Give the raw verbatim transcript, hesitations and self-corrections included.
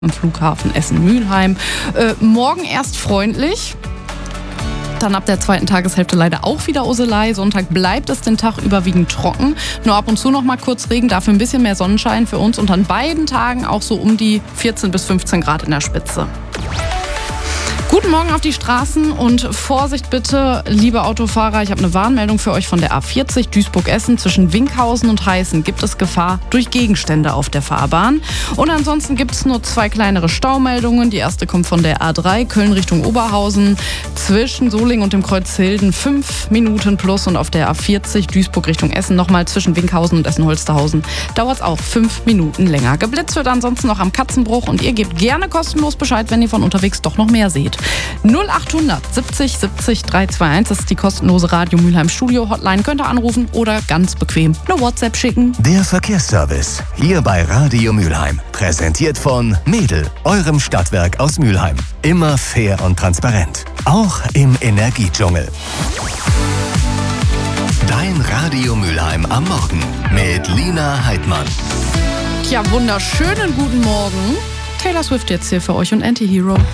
Flughafen Essen-Mülheim. Äh, morgen erst freundlich. Dann ab der zweiten Tageshälfte leider auch wieder Uselei. Sonntag bleibt es den Tag überwiegend trocken. Nur ab und zu noch mal kurz Regen, dafür ein bisschen mehr Sonnenschein für uns. Und an beiden Tagen auch so um die vierzehn bis fünfzehn Grad in der Spitze. Guten Morgen auf die Straßen und Vorsicht bitte, liebe Autofahrer. Ich habe eine Warnmeldung für euch von der A vierzig Duisburg-Essen. Zwischen Winkhausen und Heißen gibt es Gefahr durch Gegenstände auf der Fahrbahn. Und ansonsten gibt es nur zwei kleinere Staumeldungen. Die erste kommt von der A drei Köln Richtung Oberhausen. Zwischen Solingen und dem Kreuz Hilden fünf Minuten plus. Und auf der A vierzig Duisburg Richtung Essen nochmal zwischen Winkhausen und Essen-Holsterhausen dauert es auch fünf Minuten länger. Geblitzt wird ansonsten noch am Katzenbruch und ihr gebt gerne kostenlos Bescheid, wenn ihr von unterwegs doch noch mehr seht. null achthundert siebzig siebzig dreihunderteinundzwanzig, das ist die kostenlose Radio Mülheim Studio Hotline. Könnt ihr anrufen oder ganz bequem eine WhatsApp schicken. Der Verkehrsservice hier bei Radio Mülheim. Präsentiert von Mädel, eurem Stadtwerk aus Mülheim. Immer fair und transparent. Auch im Energiedschungel. Dein Radio Mülheim am Morgen mit Lina Heidmann. Ja, wunderschönen guten Morgen. Taylor Swift jetzt hier für euch und Anti-Hero.